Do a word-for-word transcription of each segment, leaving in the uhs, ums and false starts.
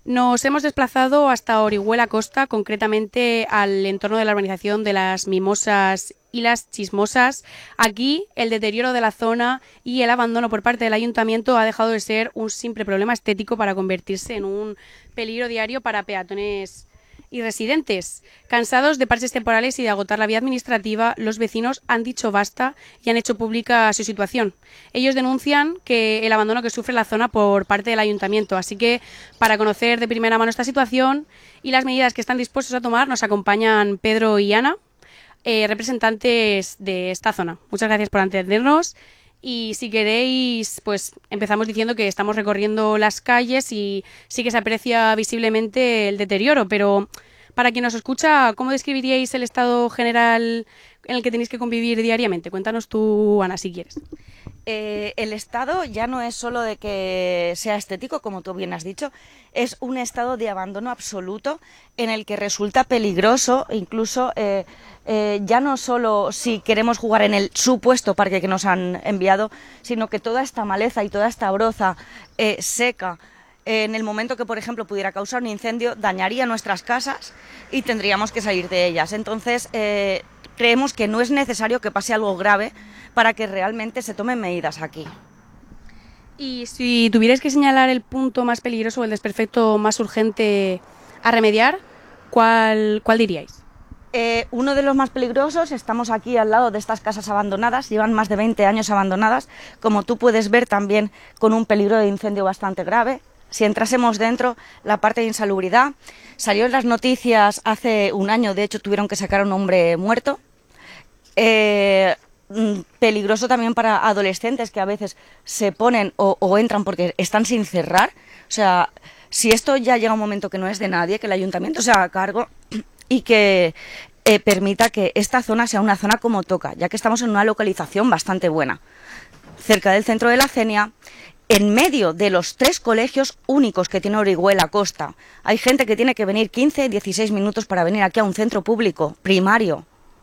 Nos hemos desplazado hasta Orihuela Costa, concretamente al entorno de la urbanización de las Mimosas y las Chismosas. Aquí el deterioro de la zona y el abandono por parte del ayuntamiento ha dejado de ser un simple problema estético para convertirse en un peligro diario para peatones y residentes. Cansados de parches temporales y de agotar la vía administrativa, los vecinos han dicho basta y han hecho pública su situación. Ellos denuncian que el abandono que sufre la zona por parte del ayuntamiento. Así que, para conocer de primera mano esta situación y las medidas que están dispuestos a tomar, nos acompañan Pedro y Ana, eh, representantes de esta zona. Muchas gracias por atendernos. Y si queréis, pues empezamos diciendo que estamos recorriendo las calles y sí que se aprecia visiblemente el deterioro, pero para quien nos escucha, ¿cómo describiríais el estado general en el que tenéis que convivir diariamente? Cuéntanos tú, Ana, si quieres. Eh, el estado ya no es solo de que sea estético, como tú bien has dicho, es un estado de abandono absoluto en el que resulta peligroso, incluso eh, eh, ya no solo si queremos jugar en el supuesto parque que nos han enviado, sino que toda esta maleza y toda esta broza eh, seca, eh, en el momento que, por ejemplo, pudiera causar un incendio, dañaría nuestras casas y tendríamos que salir de ellas. Entonces, eh, creemos que no es necesario que pase algo grave para que realmente se tomen medidas aquí. Y si tuvierais que señalar el punto más peligroso o el desperfecto más urgente a remediar, ¿cuál, cuál diríais? Eh, uno de los más peligrosos, estamos aquí al lado de estas casas abandonadas, llevan más de veinte años abandonadas, como tú puedes ver también con un peligro de incendio bastante grave. Si entrásemos dentro, la parte de insalubridad, salió en las noticias hace un año, de hecho tuvieron que sacar a un hombre muerto. Eh, peligroso también para adolescentes que a veces se ponen o, o entran porque están sin cerrar. O sea, si esto ya llega un momento que no es de nadie, que el ayuntamiento se haga cargo y que eh, permita que esta zona sea una zona como toca, ya que estamos en una localización bastante buena, cerca del centro de la Cenia, en medio de los tres colegios únicos que tiene Orihuela Costa. Hay gente que tiene que venir quince, dieciséis minutos para venir aquí a un centro público primario.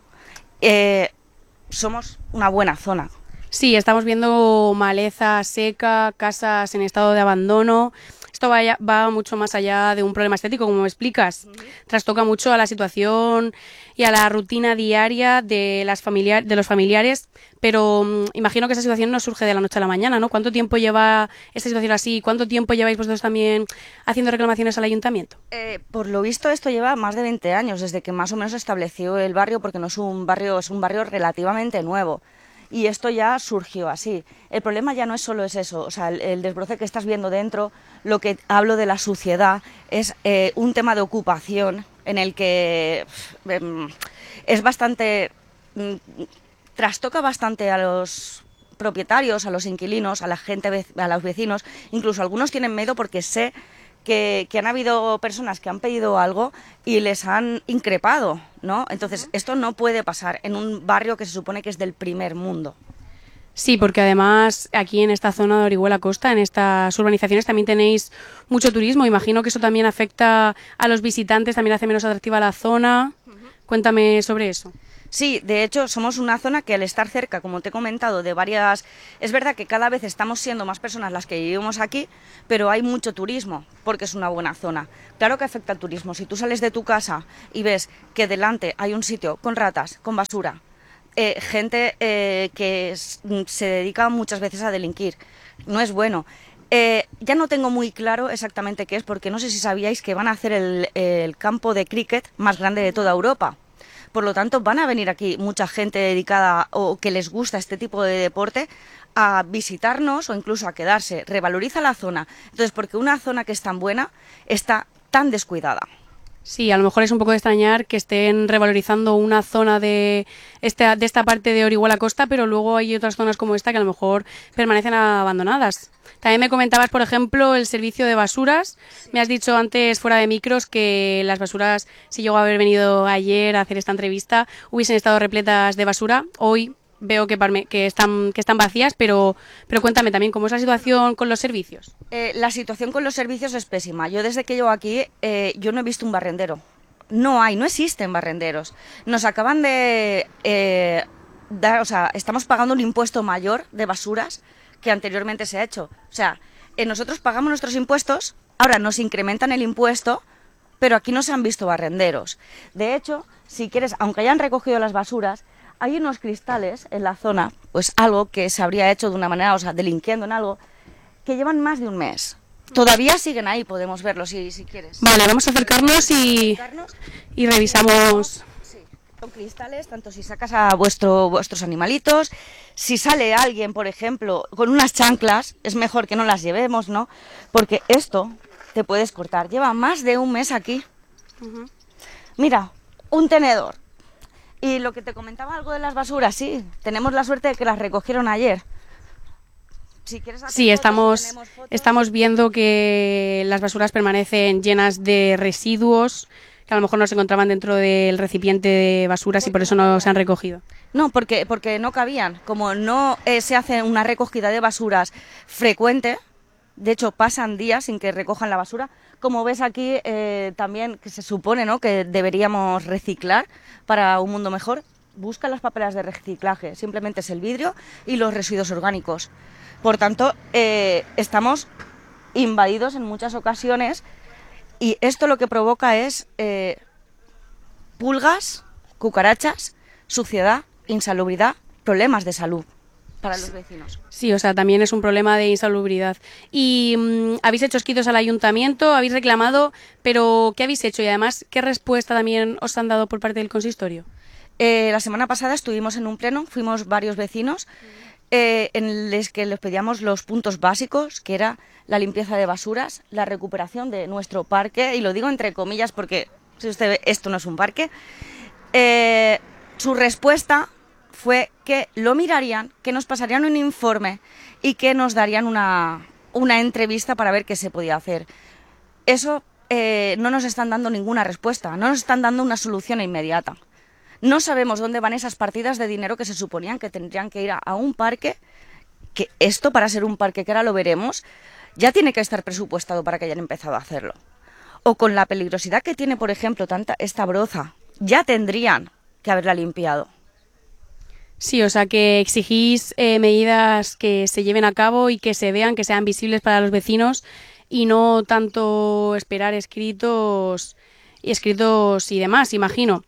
Eh, somos una buena zona. Sí, estamos viendo maleza seca, casas en estado de abandono. Esto vaya, va mucho más allá de un problema estético, como me explicas. Trastoca mucho a la situación y a la rutina diaria de, las familiar, de los familiares, pero um, imagino que esa situación no surge de la noche a la mañana, ¿no? ¿Cuánto tiempo lleva esta situación así? ¿Cuánto tiempo lleváis vosotros también haciendo reclamaciones al ayuntamiento? Eh, por lo visto esto lleva más de veinte años, desde que más o menos se estableció el barrio, porque no es un barrio, es un barrio relativamente nuevo. Y esto ya surgió así. El problema ya no es solo es eso, o sea, el, el desbroce que estás viendo dentro, lo que hablo de la suciedad, es eh, un tema de ocupación en el que eh, es bastante, eh, trastoca bastante a los propietarios, a los inquilinos, a la gente, a los vecinos. Incluso algunos tienen miedo porque sé Que, que han habido personas que han pedido algo y les han increpado, ¿no? Entonces, esto no puede pasar en un barrio que se supone que es del primer mundo. Sí, porque además aquí en esta zona de Orihuela Costa, en estas urbanizaciones también tenéis mucho turismo. Imagino que eso también afecta a los visitantes, también hace menos atractiva la zona. Cuéntame sobre eso. Sí, de hecho somos una zona que al estar cerca, como te he comentado, de varias... Es verdad que cada vez estamos siendo más personas las que vivimos aquí, pero hay mucho turismo, porque es una buena zona. Claro que afecta al turismo. Si tú sales de tu casa y ves que delante hay un sitio con ratas, con basura, eh, gente eh, que es, se dedica muchas veces a delinquir, no es bueno. Eh, ya no tengo muy claro exactamente qué es, porque no sé si sabíais que van a hacer el, el campo de cricket más grande de toda Europa. Por lo tanto, van a venir aquí mucha gente dedicada o que les gusta este tipo de deporte a visitarnos o incluso a quedarse. Revaloriza la zona. Entonces, porque una zona que es tan buena está tan descuidada. Sí, a lo mejor es un poco de extrañar que estén revalorizando una zona de esta, de esta parte de Orihuela Costa, pero luego hay otras zonas como esta que a lo mejor permanecen abandonadas. También me comentabas, por ejemplo, el servicio de basuras. Me has dicho antes, fuera de micros, que las basuras, si llegó a haber venido ayer a hacer esta entrevista, hubiesen estado repletas de basura. Hoy veo que, que, están, que están vacías, pero, pero cuéntame también, ¿cómo es la situación con los servicios? Eh, la situación con los servicios es pésima. Yo desde que llevo aquí, eh, yo no he visto un barrendero. No hay, no existen barrenderos. Nos acaban de eh, dar, o sea, estamos pagando un impuesto mayor de basuras que anteriormente se ha hecho. O sea, eh, nosotros pagamos nuestros impuestos, ahora nos incrementan el impuesto, pero aquí no se han visto barrenderos. De hecho, si quieres, aunque hayan recogido las basuras, hay unos cristales en la zona, pues algo que se habría hecho de una manera, o sea, delinquiendo en algo, que llevan más de un mes. Todavía siguen ahí, podemos verlos si, si quieres. Vale, vamos a acercarnos y, y revisamos. Sí, son cristales, tanto si sacas a vuestro, vuestros animalitos, si sale alguien, por ejemplo, con unas chanclas, es mejor que no las llevemos, ¿no? Porque esto te puedes cortar. Lleva más de un mes aquí. Uh-huh. Mira, un tenedor. Y lo que te comentaba algo de las basuras, sí, tenemos la suerte de que las recogieron ayer. Si quieres hacer sí, fotos, estamos, fotos. estamos viendo que las basuras permanecen llenas de residuos que a lo mejor no se encontraban dentro del recipiente de basuras y por eso no se han recogido. No, porque, porque no cabían. Como no eh, se hace una recogida de basuras frecuente, de hecho pasan días sin que recojan la basura, como ves aquí eh, también que se supone, ¿no?, que deberíamos reciclar para un mundo mejor. Busca las papelas de reciclaje, simplemente es el vidrio y los residuos orgánicos. Por tanto, eh, estamos invadidos en muchas ocasiones y esto lo que provoca es eh, pulgas, cucarachas, suciedad, insalubridad, problemas de salud para los vecinos. Sí, o sea, también es un problema de insalubridad. Y mmm, habéis hecho escritos al ayuntamiento, habéis reclamado, pero ¿qué habéis hecho? Y además, ¿qué respuesta también os han dado por parte del consistorio? Eh, la semana pasada estuvimos en un pleno, fuimos varios vecinos, eh, en los que les pedíamos los puntos básicos, que era la limpieza de basuras, la recuperación de nuestro parque, y lo digo entre comillas porque, si usted ve, esto no es un parque. Eh, su respuesta fue que lo mirarían, que nos pasarían un informe y que nos darían una, una entrevista para ver qué se podía hacer. Eso eh, no nos están dando ninguna respuesta, no nos están dando una solución inmediata. No sabemos dónde van esas partidas de dinero que se suponían que tendrían que ir a, a un parque, que esto para ser un parque, que ahora lo veremos, ya tiene que estar presupuestado para que hayan empezado a hacerlo. O con la peligrosidad que tiene, por ejemplo, tanta esta broza, ya tendrían que haberla limpiado. Sí, o sea que exigís eh, medidas que se lleven a cabo y que se vean, que sean visibles para los vecinos y no tanto esperar escritos y escritos y demás, imagino.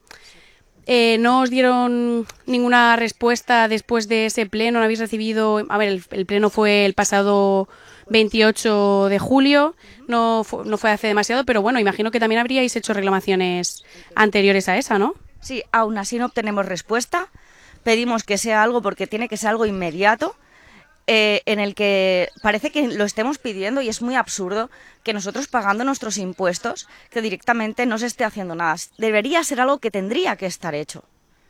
Eh, ¿No os dieron ninguna respuesta después de ese pleno? ¿No habéis recibido? A ver, el, el pleno fue el pasado veintiocho de julio, no, fu- no fue hace demasiado, pero bueno, imagino que también habríais hecho reclamaciones anteriores a esa, ¿no? Sí, aún así no obtenemos respuesta. Pedimos que sea algo, porque tiene que ser algo inmediato, eh, en el que parece que lo estemos pidiendo y es muy absurdo que nosotros pagando nuestros impuestos, que directamente no se esté haciendo nada. Debería ser algo que tendría que estar hecho.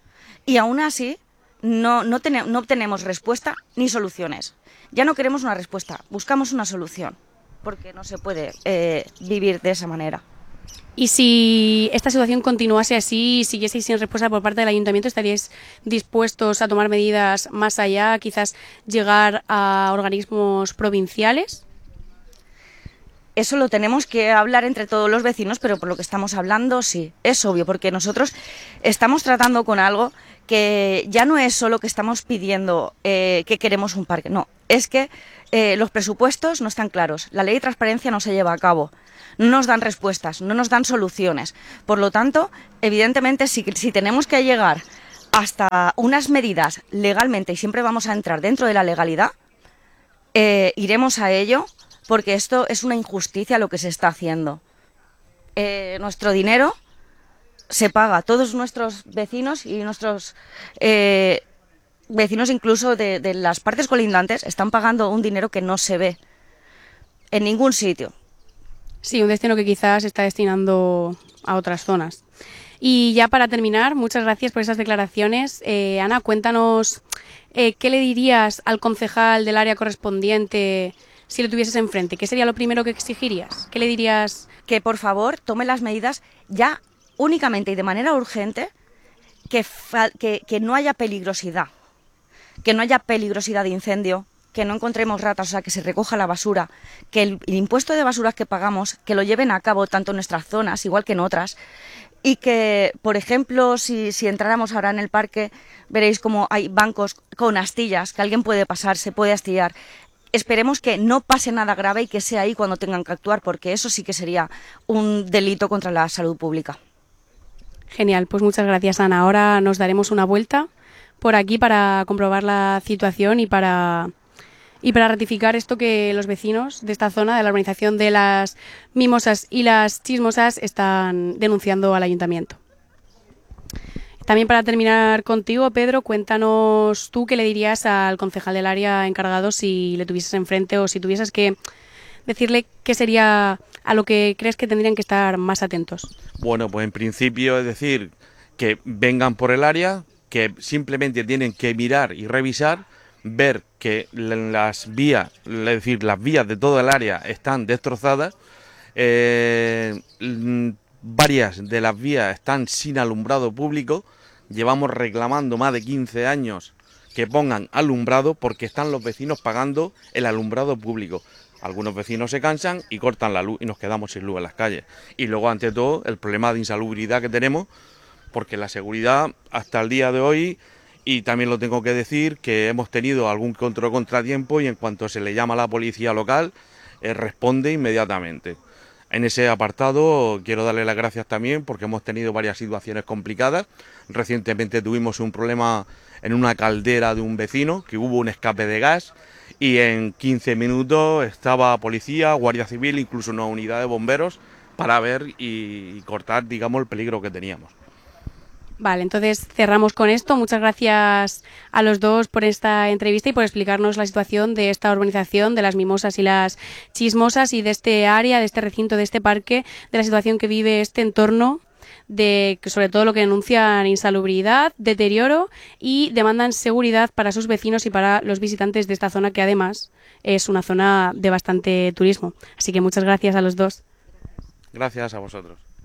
Y aún así no, no, ten, no obtenemos respuesta ni soluciones. Ya no queremos una respuesta, buscamos una solución, porque no se puede eh, vivir de esa manera. Y si esta situación continuase así y siguieseis sin respuesta por parte del ayuntamiento, ¿estaríais dispuestos a tomar medidas más allá, quizás llegar a organismos provinciales? Eso lo tenemos que hablar entre todos los vecinos, pero por lo que estamos hablando, sí, es obvio, porque nosotros estamos tratando con algo que ya no es solo que estamos pidiendo eh, que queremos un parque, no, es que eh, los presupuestos no están claros, la ley de transparencia no se lleva a cabo, no nos dan respuestas, no nos dan soluciones. Por lo tanto, evidentemente, si, si tenemos que llegar hasta unas medidas legalmente, y siempre vamos a entrar dentro de la legalidad, eh, iremos a ello, porque esto es una injusticia lo que se está haciendo. Eh, nuestro dinero se paga, todos nuestros vecinos y nuestros eh, vecinos incluso de, de las partes colindantes están pagando un dinero que no se ve en ningún sitio. Sí, un destino que quizás se está destinando a otras zonas. Y ya para terminar, muchas gracias por esas declaraciones. Eh, Ana, cuéntanos eh, qué le dirías al concejal del área correspondiente si lo tuvieses enfrente. ¿Qué sería lo primero que exigirías? ¿Qué le dirías? Que por favor tome las medidas ya únicamente y de manera urgente, que, fa- que, que no haya peligrosidad, que no haya peligrosidad de incendio, que no encontremos ratas, o sea, que se recoja la basura, que el, el impuesto de basuras que pagamos, que lo lleven a cabo tanto en nuestras zonas, igual que en otras, y que, por ejemplo, si, si entráramos ahora en el parque, veréis como hay bancos con astillas, que alguien puede pasar, se puede astillar. esperemos que no pase nada grave y que sea ahí cuando tengan que actuar, porque eso sí que sería un delito contra la salud pública. Genial, pues muchas gracias, Ana. Ahora nos daremos una vuelta por aquí para comprobar la situación y para, y para ratificar esto que los vecinos de esta zona, de la urbanización de las Mimosas y las Chismosas, están denunciando al ayuntamiento. También para terminar contigo, Pedro, cuéntanos tú qué le dirías al concejal del área encargado si le tuvieses enfrente o si tuvieses que decirle qué sería a lo que crees que tendrían que estar más atentos. Bueno, pues en principio es decir que vengan por el área, que simplemente tienen que mirar y revisar, ver que las vías, es decir, las vías de todo el área están destrozadas, eh, varias de las vías están sin alumbrado público. Llevamos reclamando más de quince años que pongan alumbrado porque están los vecinos pagando el alumbrado público. Algunos vecinos se cansan y cortan la luz y nos quedamos sin luz en las calles. Y luego, ante todo, el problema de insalubridad que tenemos, porque la seguridad hasta el día de hoy, y también lo tengo que decir, que hemos tenido algún control contratiempo y en cuanto se le llama a la policía local, eh, responde inmediatamente. En ese apartado quiero darle las gracias también porque hemos tenido varias situaciones complicadas. Recientemente tuvimos un problema en una caldera de un vecino, que hubo un escape de gas y en quince minutos estaba policía, guardia civil, incluso una unidad de bomberos para ver y cortar, digamos, el peligro que teníamos. Vale, entonces cerramos con esto. Muchas gracias a los dos por esta entrevista y por explicarnos la situación de esta urbanización, de las Mimosas y las Chismosas y de este área, de este recinto, de este parque, de la situación que vive este entorno, de que sobre todo lo que denuncian insalubridad, deterioro y demandan seguridad para sus vecinos y para los visitantes de esta zona, que además es una zona de bastante turismo. Así que muchas gracias a los dos. Gracias a vosotros.